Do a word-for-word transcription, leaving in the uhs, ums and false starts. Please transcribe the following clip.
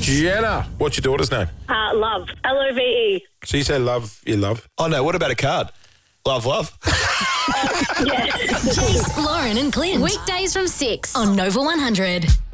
Jenna, what's your daughter's name? Uh, love. L O V E. So you say love, you love. Oh, no, what about a card? Love, love. Yeah. Chase, Lauren and Clint. Weekdays from six on Nova one hundred.